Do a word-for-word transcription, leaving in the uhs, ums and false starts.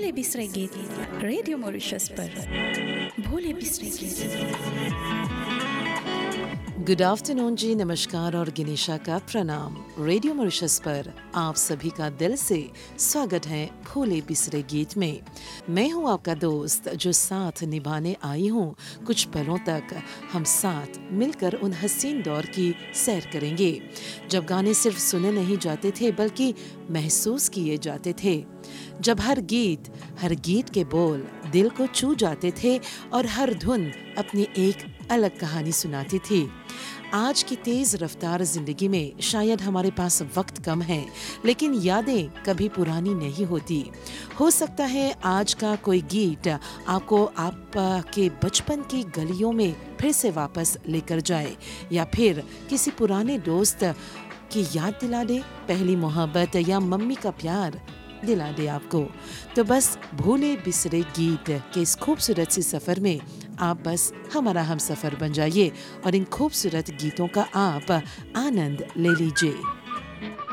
भोले बिसरे गीत radio Mauritius पर। भोले बिसरे गीत। गुड आफ्टरनून जी, नमस्कार और गिनीशा का प्रणाम। रेडियो मॉरिशस पर आप सभी का दिल से स्वागत है भोले बिसरे गीत में। मैं हूँ आपका दोस्त जो साथ निभाने आई हूँ कुछ पलों तक। हम साथ मिलकर उन हसीन दौर की सैर करेंगे जब गाने सिर्फ सुने नहीं जाते थे बल्कि महसूस किए जाते थे, जब हर गीत हर गीत के बोल दिल को छू जाते थे और हर धुन अपनी एक अलग कहानी सुनाती थी। आज की तेज रफ्तार जिंदगी में शायद हमारे पास वक्त कम है, लेकिन यादें कभी पुरानी नहीं होती। हो सकता है आज का कोई गीत आपको आपके बचपन की गलियों में फिर से वापस लेकर जाए, या फिर किसी पुराने दोस्त की याद दिला दे, पहली मोहब्बत या मम्मी का प्यार दिला दे आपको। तो बस भूले बिसरे गीत के इस खूबसूरत सी सफर में आप बस हमारा हम सफर बन जाइए और इन खूबसूरत गीतों का आप आनंद ले लीजिए।